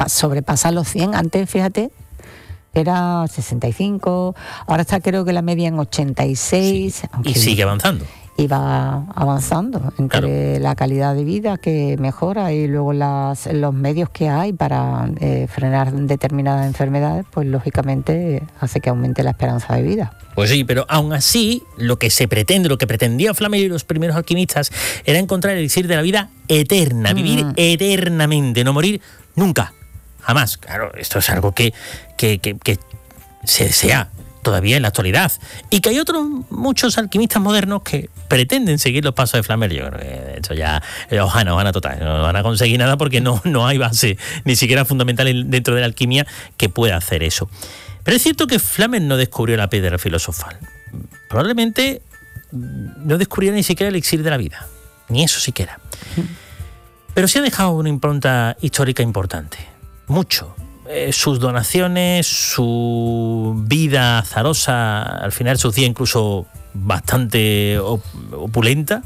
sobrepasar los 100. Antes, fíjate, era 65, ahora está creo que la media en 86. Sí, y sigue avanzando. Y va avanzando entre la calidad de vida que mejora y luego los medios que hay para frenar determinadas enfermedades, pues lógicamente hace que aumente la esperanza de vida. Pues sí, pero aún así, lo que pretendía Flamel y los primeros alquimistas era encontrar el elixir de la vida eterna, vivir eternamente, no morir nunca, jamás. Claro, esto es algo que se desea todavía en la actualidad, y que hay muchos alquimistas modernos que pretenden seguir los pasos de Flamel. Yo creo que de hecho ya Ojana total, no van a conseguir nada porque no hay base ni siquiera fundamental dentro de la alquimia que pueda hacer eso. Pero es cierto que Flamel no descubrió la piedra filosofal, probablemente no descubrió ni siquiera el elixir de la vida, ni eso siquiera, pero sí ha dejado una impronta histórica importante, mucho. Sus donaciones, su vida azarosa, al final su vida incluso bastante opulenta,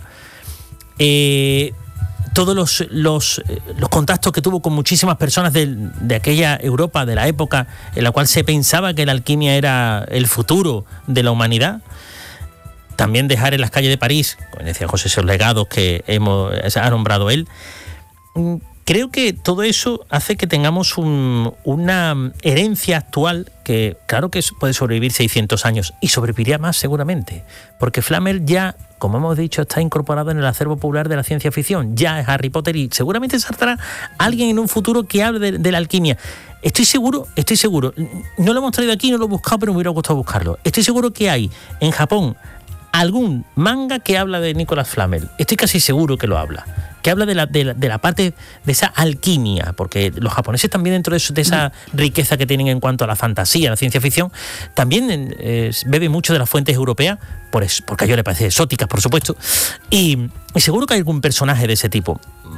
todos los contactos que tuvo con muchísimas personas de aquella Europa, de la época en la cual se pensaba que la alquimia era el futuro de la humanidad. También dejar en las calles de París, como decía José, esos legados que ha nombrado él. Creo que todo eso hace que tengamos una herencia actual que, claro que puede sobrevivir 600 años y sobreviviría más seguramente, porque Flamel ya, como hemos dicho, está incorporado en el acervo popular de la ciencia ficción, ya es Harry Potter y seguramente saldrá alguien en un futuro que hable de la alquimia. Estoy seguro, no lo hemos traído aquí, no lo he buscado, pero me hubiera gustado buscarlo. Estoy seguro que hay en Japón algún manga que habla de Nicolas Flamel, estoy casi seguro que lo habla, que habla de la parte de esa alquimia, porque los japoneses también dentro de esa riqueza que tienen en cuanto a la fantasía, la ciencia ficción, también beben mucho de las fuentes europeas, porque a ellos les parece exóticas, por supuesto, y seguro que hay algún personaje de ese tipo.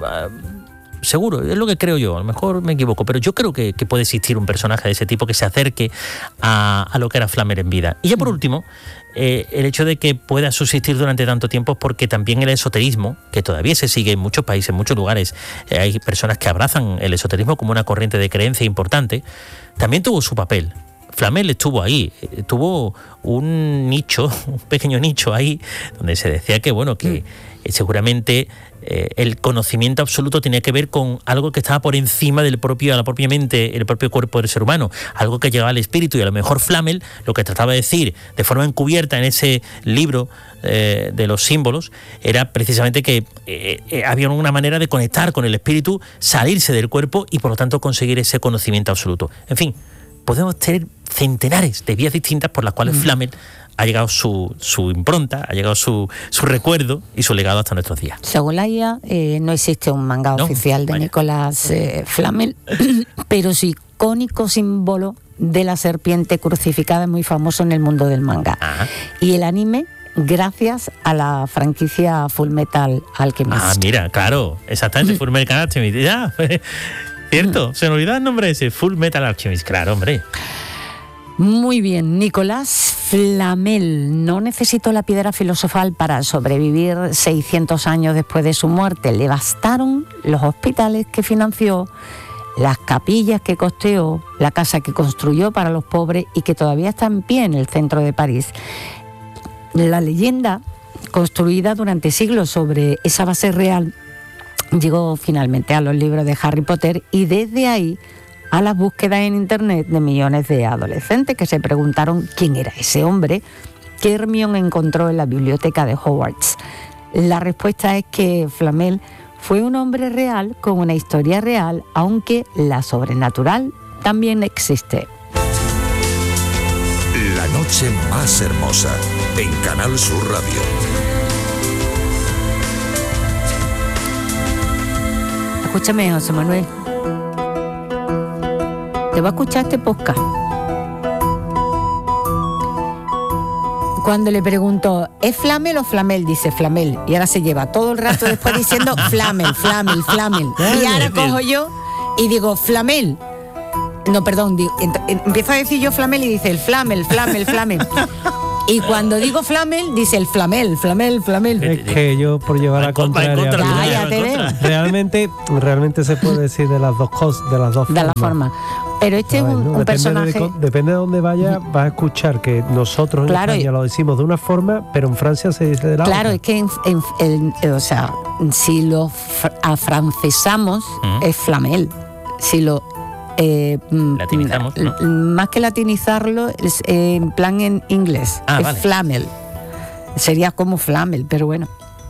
Seguro, es lo que creo yo, a lo mejor me equivoco, pero yo creo que puede existir un personaje de ese tipo que se acerque a lo que era Flamel en vida. Y ya por último, el hecho de que pueda subsistir durante tanto tiempo es porque también el esoterismo, que todavía se sigue en muchos países, en muchos lugares, hay personas que abrazan el esoterismo como una corriente de creencia importante, también tuvo su papel. Flamel estuvo ahí, tuvo un pequeño nicho ahí, donde se decía que seguramente el conocimiento absoluto tenía que ver con algo que estaba por encima de la propia mente, el propio cuerpo del ser humano, algo que llegaba al espíritu, y a lo mejor Flamel lo que trataba de decir de forma encubierta en ese libro de los símbolos era precisamente que había una manera de conectar con el espíritu, salirse del cuerpo y por lo tanto conseguir ese conocimiento absoluto. En fin, podemos tener centenares de vías distintas por las cuales Flamel ha llegado su impronta, ha llegado su recuerdo y su legado hasta nuestros días. Según la IA, no existe un manga oficial de Nicolas Flamel, pero su icónico símbolo de la serpiente crucificada es muy famoso en el mundo del manga. Ajá. Y el anime, gracias a la franquicia Fullmetal Alchemist. Ah, mira, claro, exactamente, Fullmetal Alchemist. Ya, cierto, se me olvidaba el nombre ese, Fullmetal Alchemist, claro, hombre. Muy bien, Nicolas Flamel no necesitó la piedra filosofal para sobrevivir 600 años después de su muerte. Le bastaron los hospitales que financió, las capillas que costeó, la casa que construyó para los pobres y que todavía está en pie en el centro de París. La leyenda, construida durante siglos sobre esa base real, llegó finalmente a los libros de Harry Potter y desde ahí a las búsquedas en internet de millones de adolescentes que se preguntaron quién era ese hombre que Hermione encontró en la biblioteca de Hogwarts. La respuesta es que Flamel fue un hombre real con una historia real, aunque la sobrenatural también existe. La noche más hermosa en Canal Sur Radio. Escúchame, José Manuel. Te va a escuchar este podcast. Cuando le pregunto, ¿es Flamel o Flamel? Dice Flamel. Y ahora se lleva todo el rato después diciendo Flamel, Flamel, Flamel. Y ahora cojo yo y digo Flamel. No, perdón, empiezo a decir yo Flamel y dice el Flamel, Flamel, Flamel. Y cuando digo flamel, dice el flamel. Es que yo, por llevar la contraria, Ya te veo. realmente se puede decir de las dos cosas, de las dos formas. De la forma. Pero este es un personaje... Depende de dónde vayas, vas a escuchar que nosotros en España lo decimos de una forma, pero en Francia se dice de la otra. Claro, es que o sea, si lo afrancesamos, es flamel. Si lo... latinizamos, ¿no? Más que latinizarlo, es en plan en inglés. Es vale. flamel. Sería como flamel, pero bueno.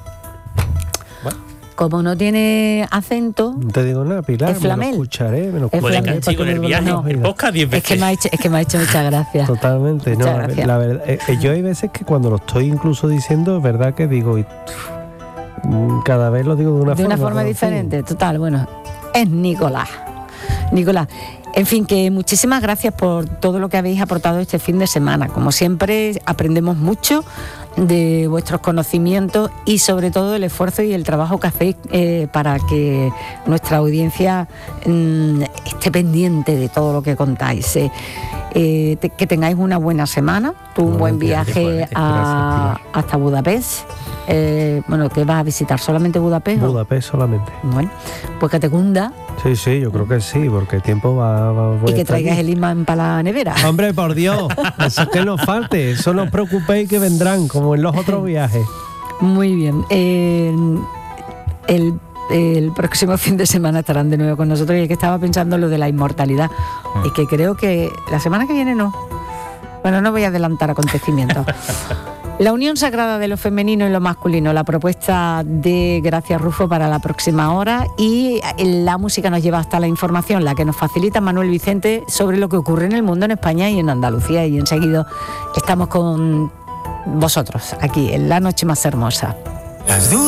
Como no tiene acento... No te digo nada, Pilar, es flamel. me lo escucharé. Puede enganchar con el viaje, el podcast 10 veces. Es que me ha hecho muchas gracias. Totalmente, muchas no, gracias. la verdad, yo hay veces que cuando lo estoy incluso diciendo, es verdad que digo, cada vez lo digo de una forma diferente, total, bueno, es Nicolás. En fin, que muchísimas gracias por todo lo que habéis aportado este fin de semana. Como siempre, aprendemos mucho de vuestros conocimientos y sobre todo el esfuerzo y el trabajo que hacéis para que nuestra audiencia esté pendiente de todo lo que contáis. Que tengáis una buena semana, un buen viaje hasta Budapest. Bueno, ¿qué vas a visitar? ¿Solamente Budapest? Budapest solamente. Bueno, pues que te cunda. Sí, yo creo que sí, porque el tiempo va y que traigas el imán para la nevera. Hombre, por Dios, eso que nos falte, eso no os preocupéis que vendrán, como en los otros viajes. Muy bien. El próximo fin de semana estarán de nuevo con nosotros y es que estaba pensando en lo de la inmortalidad y que creo que la semana que viene no. Bueno, no voy a adelantar acontecimientos. La unión sagrada de lo femenino y lo masculino, la propuesta de Gracia Rufo para la próxima hora, y la música nos lleva hasta la información, la que nos facilita Manuel Vicente sobre lo que ocurre en el mundo, en España y en Andalucía, y enseguida estamos con vosotros aquí en La Noche Más Hermosa.